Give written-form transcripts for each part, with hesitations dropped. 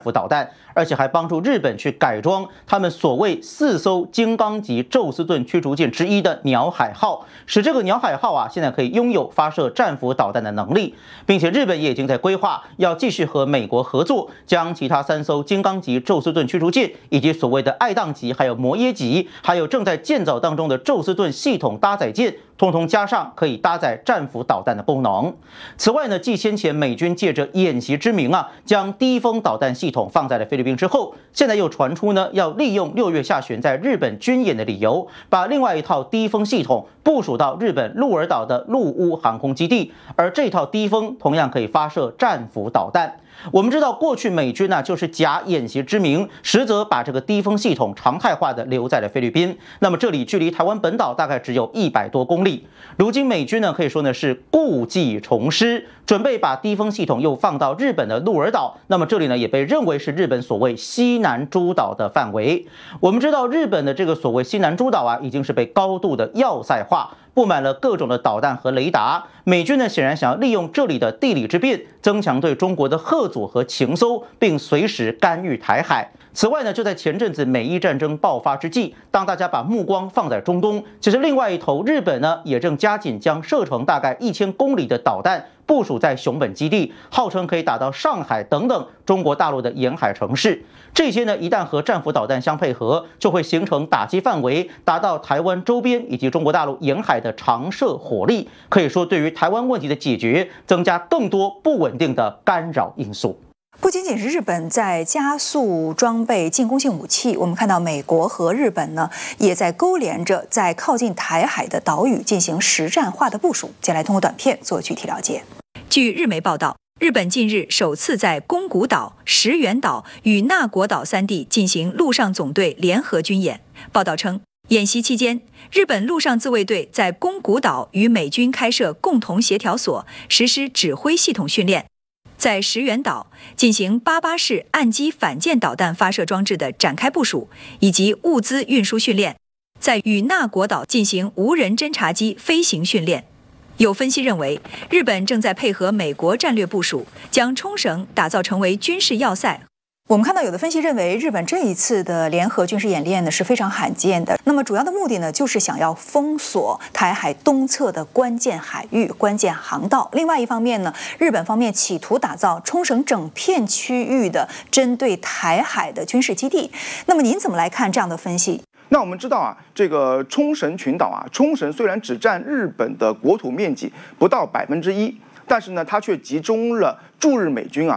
导弹，而且还帮助日本去改装他们所谓4艘金刚级宙斯盾驱逐舰之一的鸟海号，使这个鸟海号现在可以拥有发射战斧导弹的能力，并且日本也已经在规划要继续和美国合作，将其他3艘金刚级宙斯盾驱逐舰以及所谓的爱宕级、还有摩耶级，还有正在建造当中的宙斯盾系统搭载舰，通通加上可以搭载战斧导弹的功能。此外呢，继先前美军借着演习之名将低风导弹系统放在了菲律宾之后，现在又传出呢要利用6月下旬在日本军演的理由，把另外一套低风系统部署到日本鹿儿岛的陆屋航空基地，而这套低风同样可以发射战斧导弹。我们知道，过去美军就是假演习之名，实则把这个低风系统常态化的留在了菲律宾。那么这里距离台湾本岛大概只有100多公里。如今美军呢可以说呢是故技重施，准备把低风系统又放到日本的鹿儿岛。那么这里呢也被认为是日本所谓西南诸岛的范围。我们知道日本的这个所谓西南诸岛已经是被高度的要塞化，布满了各种的导弹和雷达。美军呢显然想要利用这里的地理之便，增强对中国的吓阻和情搜，并随时干预台海。此外呢，就在前阵子美伊战争爆发之际，当大家把目光放在中东，其实另外一头日本呢也正加紧将射程大概1000公里的导弹部署在熊本基地，号称可以打到上海等等中国大陆的沿海城市。这些呢一旦和战斧导弹相配合，就会形成打击范围达到台湾周边以及中国大陆沿海的长射火力，可以说对于台湾问题的解决增加更多不稳定的干扰因素。 不仅仅是日本在加速装备进攻性武器，我们看到美国和日本呢也在勾连着在靠近台海的岛屿进行实战化的部署。接下来通过短片做具体了解。据日媒报道，日本近日首次在宫古岛、石垣岛与那国岛3地进行陆上总队联合军演。报道称，演习期间，日本陆上自卫队在宫古岛与美军开设共同协调所，实施指挥系统训练。在石垣岛进行88式岸基反舰导弹发射装置的展开部署，以及物资运输训练；在与那国岛进行无人侦察机飞行训练。有分析认为，日本正在配合美国战略部署，将冲绳打造成为军事要塞。我们看到有的分析认为，日本这一次的联合军事演练呢是非常罕见的。那么主要的目的呢，就是想要封锁台海东侧的关键海域、关键航道。另外一方面呢，日本方面企图打造冲绳整片区域的针对台海的军事基地。那么您怎么来看这样的分析？ 那我们知道这个冲绳群岛冲绳虽然只占日本的国土面积不到1%，但是呢，它却集中了驻日美军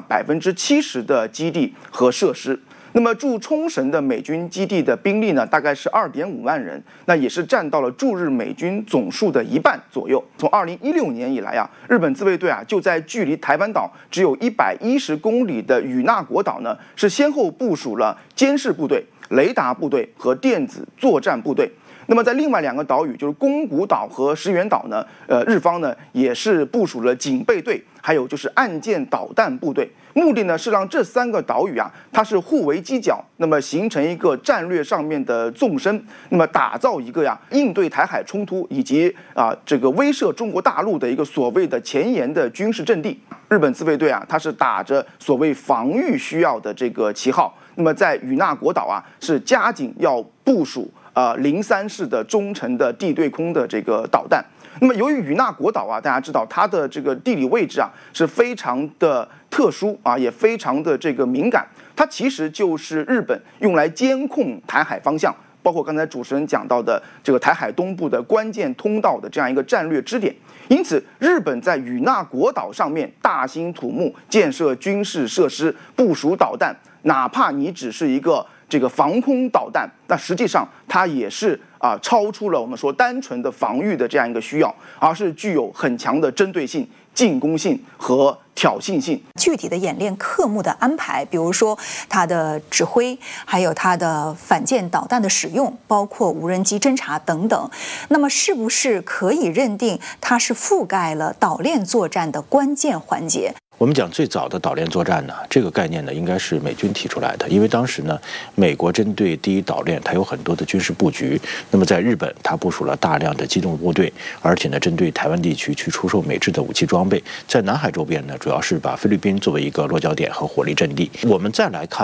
70%的基地和设施。那么驻冲绳的美军基地的兵力呢，大概是2.5万人，那也是占到了驻日美军总数的1半左右。从2016年以来日本自卫队就在距离台湾岛只有110公里的与那国岛呢，是先后部署了监视部队、雷达部队和电子作战部队。那么在另外2个岛屿，就是宫古岛和石垣岛呢，日方呢也是部署了警备队，还有就是岸舰导弹部队。目的呢是让这3个岛屿它是互为犄角，那么形成一个战略上面的纵深，那么打造一个应对台海冲突以及这个威慑中国大陆的一个所谓的前沿的军事阵地。日本自卫队它是打着所谓防御需要的这个旗号，那么在与那国岛是加紧要部署03式的中程的地对空的这个导弹。那么由于与那国岛大家知道它的这个地理位置是非常的特殊也非常的这个敏感，它其实就是日本用来监控台海方向，包括刚才主持人讲到的这个台海东部的关键通道的这样一个战略支点。因此，日本在与那国岛上面大兴土木，建设军事设施，部署导弹，哪怕你只是一个这个防空导弹，那实际上它也是超出了我们说单纯的防御的这样一个需要，而是具有很强的针对性、进攻性和挑衅性。 具体的演练科目的安排，比如说它的指挥，还有它的反舰导弹的使用，包括无人机侦察等等，那么是不是可以认定它是覆盖了岛链作战的关键环节？ 我们讲最早的岛链作战呢，这个概念呢应该是美军提出来的，因为当时呢，美国针对第一岛链它有很多的军事布局，那么在日本它部署了大量的机动部队，而且呢针对台湾地区去出售美制的武器装备，在南海周边呢主要是把菲律宾作为一个落脚点和火力阵地。我们再来看